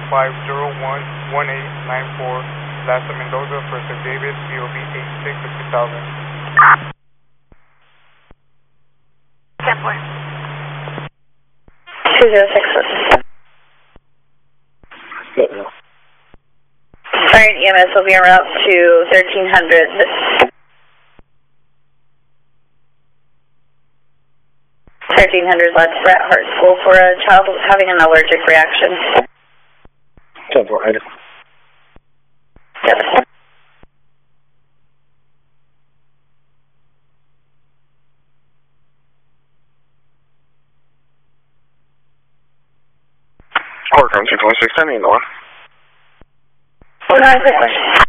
501-1894, Lasta Mendoza, First of David, POB 86 of 2000. 206. Fire and EMS will be en route to 1300. 1300 Let's Bret Hart School for a child having an allergic reaction. 10-4, Ida. Yep. Court room 226, I need one. 496.